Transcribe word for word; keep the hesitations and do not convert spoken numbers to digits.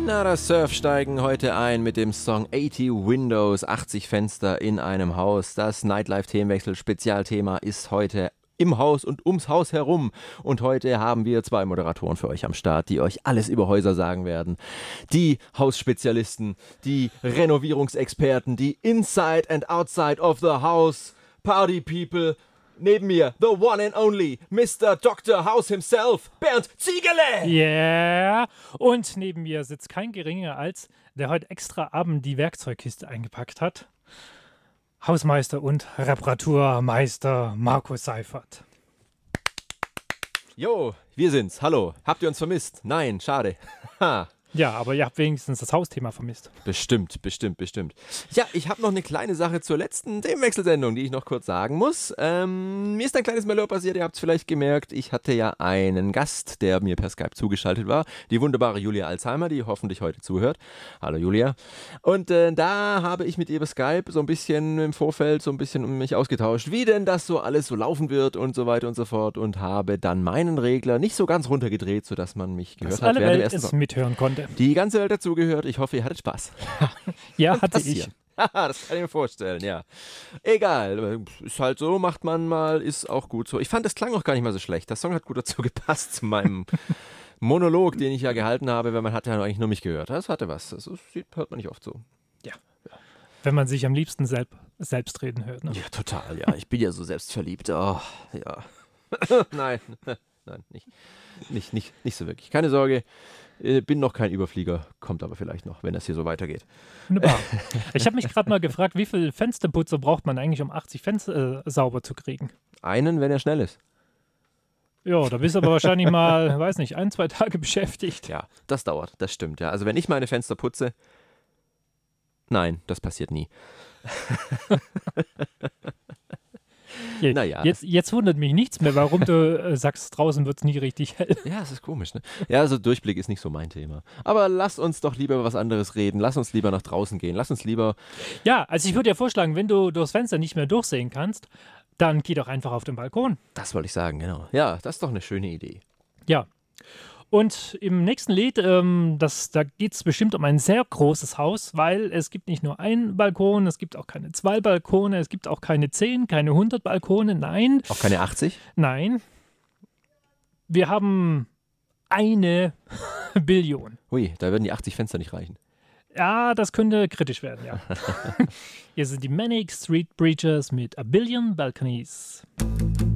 Na, das Surf steigen heute ein mit dem Song achtzig Windows, achtzig Fenster in einem Haus. Das Nightlife-Themenwechsel-Spezialthema ist heute im Haus und ums Haus herum. Und heute haben wir zwei Moderatoren für euch am Start, die euch alles über Häuser sagen werden. Die Hausspezialisten, die Renovierungsexperten, die Inside and Outside of the House Party People. Neben mir, the one and only, Mister Doktor House himself, Bernd Ziegele. Yeah. Und neben mir sitzt kein geringer als, der heute extra Abend die Werkzeugkiste eingepackt hat, Hausmeister und Reparaturmeister Markus Seifert. Jo, wir sind's. Hallo. Habt ihr uns vermisst? Nein, schade. Ha. Ja, aber ihr habt wenigstens das Hausthema vermisst. Bestimmt, bestimmt, bestimmt. Ja, ich habe noch eine kleine Sache zur letzten Themenwechselsendung, die ich noch kurz sagen muss. Ähm, mir ist ein kleines Malheur passiert, ihr habt es vielleicht gemerkt. Ich hatte ja einen Gast, der mir per Skype zugeschaltet war. Die wunderbare Julia Alzheimer, die hoffentlich heute zuhört. Hallo Julia. Und äh, da habe ich mit ihr über Skype so ein bisschen im Vorfeld so ein bisschen um mich ausgetauscht, wie denn das so alles so laufen wird und so weiter und so fort. Und habe dann meinen Regler nicht so ganz runtergedreht, sodass man mich gehört Dass hat. alle während dem Welt ersten es Song. mithören konnte. Die ganze Welt dazugehört. Ich hoffe, ihr hattet Spaß. Ja, hatte ich. Haha, das kann ich mir vorstellen, ja. Egal, ist halt so, macht man mal, ist auch gut so. Ich fand, das klang auch gar nicht mal so schlecht. Der Song hat gut dazu gepasst zu meinem Monolog, den ich ja gehalten habe, weil man hat ja eigentlich nur mich gehört. Das hatte was. Das ist, hört man nicht oft so. Ja. Wenn man sich am liebsten selb, selbst reden hört. Ne? Ja, total, ja. Ich bin ja so selbstverliebt. Oh, ja. Nein, nein, nicht, nicht, nicht, nicht so wirklich. Keine Sorge. Bin noch kein Überflieger, kommt aber vielleicht noch, wenn das hier so weitergeht. Wunderbar. Ich habe mich gerade mal gefragt, wie viel Fensterputzer braucht man eigentlich, um achtzig Fenster äh, sauber zu kriegen? Einen, wenn er schnell ist. Ja, da bist du aber wahrscheinlich mal, weiß nicht, ein, zwei Tage beschäftigt. Ja, das dauert, das stimmt, ja. Also wenn ich meine Fenster putze, nein, das passiert nie. Je, Naja. Jetzt, jetzt wundert mich nichts mehr, warum du äh, sagst, draußen wird es nie richtig hell. Ja, es ist komisch, ne? Ja, also Durchblick ist nicht so mein Thema. Aber lass uns doch lieber über was anderes reden. Lass uns lieber nach draußen gehen. Lass uns lieber... Ja, also ich würde dir vorschlagen, wenn du durchs Fenster nicht mehr durchsehen kannst, dann geh doch einfach auf den Balkon. Das wollte ich sagen, genau. Ja, das ist doch eine schöne Idee. Ja. Und im nächsten Lied, ähm, das, da geht es bestimmt um ein sehr großes Haus, weil es gibt nicht nur einen Balkon, es gibt auch keine zwei Balkone, es gibt auch keine zehn, keine hundert Balkone, nein. Auch keine achtzig? Nein. Wir haben eine Billion. Ui, da würden die achtzig Fenster nicht reichen. Ja, das könnte kritisch werden, ja. Hier sind die Manic Street Preachers mit A Billion Balconies.